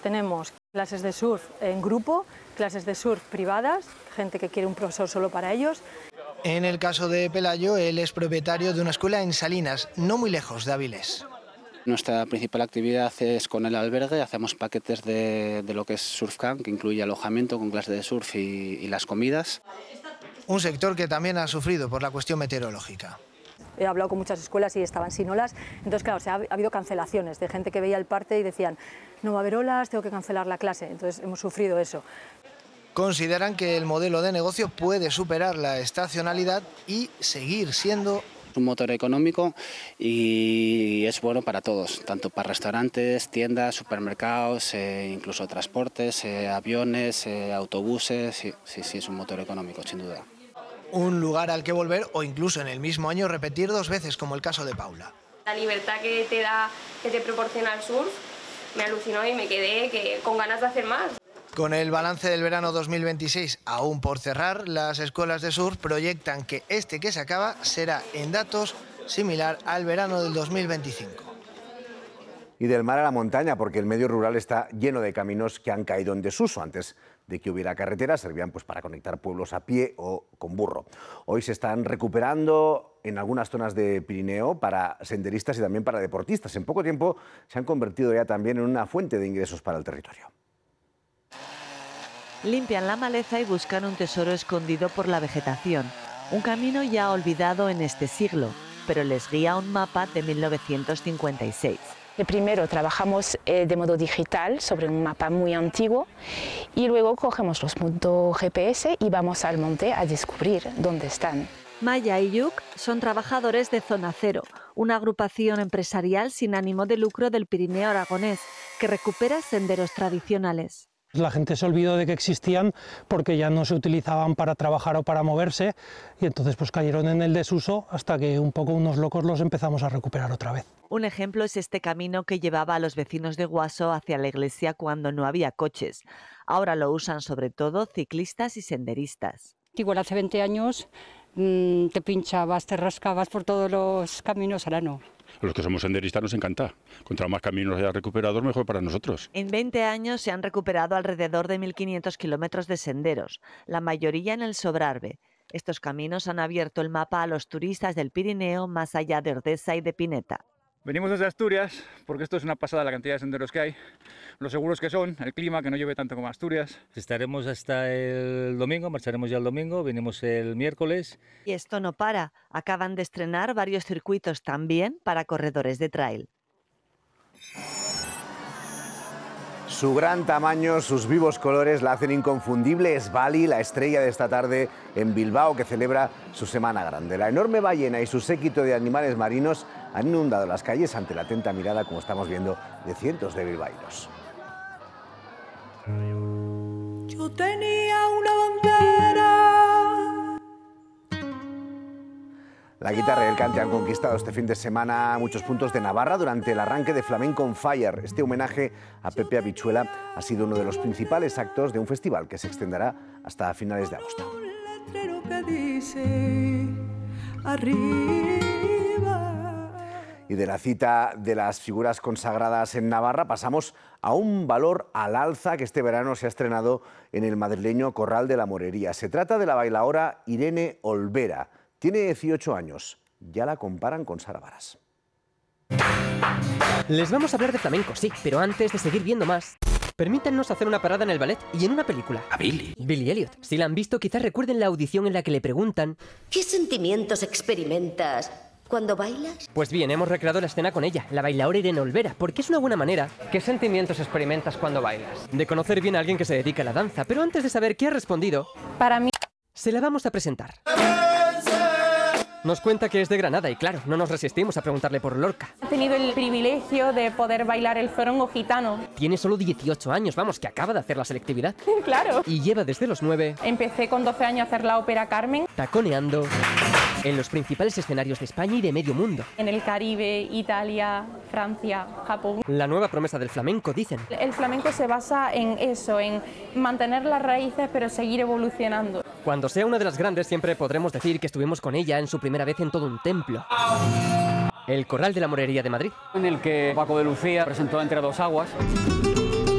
tenemos clases de surf en grupo, clases de surf privadas, gente que quiere un profesor solo para ellos. En el caso de Pelayo, él es propietario de una escuela en Salinas, no muy lejos de Avilés. Nuestra principal actividad es con el albergue, hacemos paquetes de lo que es Surf Camp, que incluye alojamiento con clases de surf y las comidas. Un sector que también ha sufrido por la cuestión meteorológica. He hablado con muchas escuelas y estaban sin olas, entonces claro, ha habido cancelaciones de gente que veía el parte y decían no va a haber olas, tengo que cancelar la clase, entonces hemos sufrido eso. Consideran que el modelo de negocio puede superar la estacionalidad y seguir siendo un motor económico y es bueno para todos, tanto para restaurantes, tiendas, supermercados, incluso transportes, aviones, autobuses, sí, es un motor económico, sin duda. Un lugar al que volver o incluso en el mismo año repetir 2 veces, como el caso de Paula. La libertad que te proporciona el surf me alucinó y me quedé con ganas de hacer más. Con el balance del verano 2026 aún por cerrar, las escuelas de surf proyectan que este que se acaba será en datos similar al verano del 2025. Y del mar a la montaña, porque el medio rural está lleno de caminos que han caído en desuso. Antes de que hubiera carreteras, servían pues para conectar pueblos a pie o con burro. Hoy se están recuperando en algunas zonas de Pirineo para senderistas y también para deportistas. En poco tiempo se han convertido ya también en una fuente de ingresos para el territorio. Limpian la maleza y buscan un tesoro escondido por la vegetación. Un camino ya olvidado en este siglo, pero les guía un mapa de 1956. Primero trabajamos de modo digital sobre un mapa muy antiguo y luego cogemos los puntos GPS y vamos al monte a descubrir dónde están. Maya y Yuk son trabajadores de Zona Cero, una agrupación empresarial sin ánimo de lucro del Pirineo aragonés que recupera senderos tradicionales. La gente se olvidó de que existían porque ya no se utilizaban para trabajar o para moverse y entonces pues cayeron en el desuso hasta que un poco unos locos los empezamos a recuperar otra vez. Un ejemplo es este camino que llevaba a los vecinos de Guaso hacia la iglesia cuando no había coches. Ahora lo usan sobre todo ciclistas y senderistas. Igual hace 20 años te pinchabas, te rascabas por todos los caminos, ahora no. Los que somos senderistas nos encanta. Contra más caminos haya recuperados, mejor para nosotros. En 20 años se han recuperado alrededor de 1.500 kilómetros de senderos, la mayoría en el Sobrarbe. Estos caminos han abierto el mapa a los turistas del Pirineo más allá de Ordesa y de Pineta. Venimos desde Asturias porque esto es una pasada la cantidad de senderos que hay, los seguros que son, el clima, que no llueve tanto como Asturias. Estaremos hasta el domingo, marcharemos ya el domingo, venimos el miércoles. Y esto no para, acaban de estrenar varios circuitos también para corredores de trail. Su gran tamaño, sus vivos colores la hacen inconfundible. Es Bali, la estrella de esta tarde en Bilbao, que celebra su Semana Grande. La enorme ballena y su séquito de animales marinos han inundado las calles ante la atenta mirada, como estamos viendo, de cientos de bilbaínos. Yo tenía una bandera. La guitarra y el cante han conquistado este fin de semana muchos puntos de Navarra durante el arranque de Flamenco on Fire. Este homenaje a Pepe Habichuela ha sido uno de los principales actos de un festival que se extenderá hasta finales de agosto. Y de la cita de las figuras consagradas en Navarra pasamos a un valor al alza que este verano se ha estrenado en el madrileño Corral de la Morería. Se trata de la bailaora Irene Olvera. Tiene 18 años. Ya la comparan con Sara Varas. Les vamos a hablar de flamenco, sí, pero antes de seguir viendo más, permítannos hacer una parada en el ballet y en una película. ¿A Billy? Billy Elliot. Si la han visto, quizás recuerden la audición en la que le preguntan ¿qué sentimientos experimentas cuando bailas? Pues bien, hemos recreado la escena con ella, la bailaora Irene Olvera, porque es una buena manera. ¿Qué sentimientos experimentas cuando bailas? De conocer bien a alguien que se dedica a la danza, pero antes de saber qué ha respondido, para mí, se la vamos a presentar. Nos cuenta que es de Granada y claro, no nos resistimos a preguntarle por Lorca. He tenido el privilegio de poder bailar el zorongo gitano. Tiene solo 18 años, vamos, que acaba de hacer la selectividad. Claro. Y lleva desde los 9... Empecé con 12 años a hacer la ópera Carmen. Taconeando en los principales escenarios de España y de medio mundo. En el Caribe, Italia, Francia, Japón. La nueva promesa del flamenco, dicen. El flamenco se basa en eso, en mantener las raíces pero seguir evolucionando. Cuando sea una de las grandes siempre podremos decir que estuvimos con ella en su primera vez en todo un templo. El Corral de la Morería de Madrid. En el que Paco de Lucía presentó Entre dos aguas.